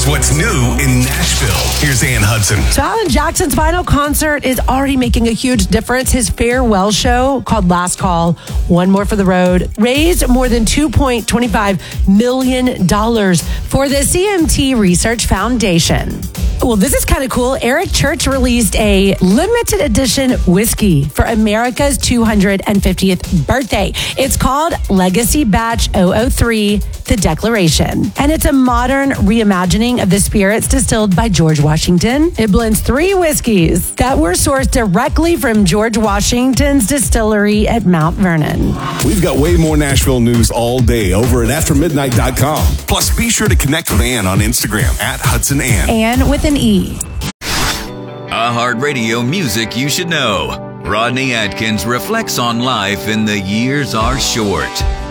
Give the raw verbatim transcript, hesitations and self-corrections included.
Here's what's new in Nashville. Here's Ann Hudson. So Alan Jackson's final concert is already making a huge difference. His farewell show called Last Call, One More for the Road, raised more than two point two five million dollars for the C M T Research Foundation. Well, this is kind of cool. Eric Church released a limited edition whiskey for America's two hundred fiftieth birthday. It's called Legacy Batch double oh three, The Declaration. And it's a modern reimagining of the spirits distilled by George Washington. It blends three whiskeys that were sourced directly from George Washington's distillery at Mount Vernon. We've got way more Nashville news all day over at after midnight dot com. Plus, be sure to connect with Ann on Instagram at Hudson Ann. And with an E. iHeartRadio music you should know. Rodney Atkins reflects on life in The Years Are Short.